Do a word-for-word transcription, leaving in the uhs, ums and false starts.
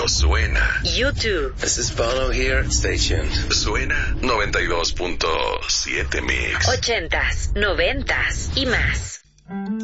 suena. YouTube. This is Bono here. Stay tuned. Suena noventa y dos punto siete Mix. Ochentas, noventas y más.